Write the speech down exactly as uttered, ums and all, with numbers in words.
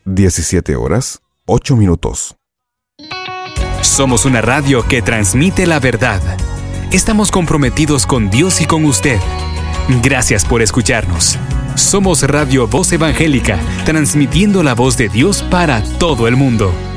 diecisiete horas, ocho minutos. Somos una radio que transmite la verdad. Estamos comprometidos con Dios y con usted. Gracias por escucharnos. Somos Radio Voz Evangélica, transmitiendo la voz de Dios para todo el mundo.